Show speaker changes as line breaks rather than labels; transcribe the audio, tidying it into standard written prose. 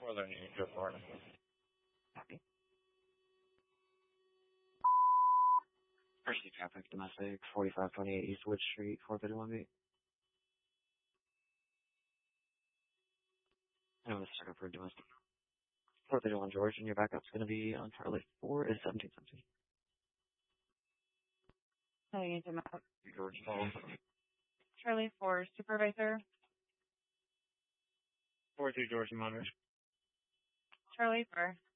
Northern Angel, Florida.
Copy. First traffic, domestic, 4528 East Wood Street, 431 B. And I'm going to start up for domestic. 431 George, and your backup's going to be on Charlie 4 is 1717.
Hey, Matt.
George Falls.
Charlie 4, supervisor.
42 George Monitor.
Charlie 4.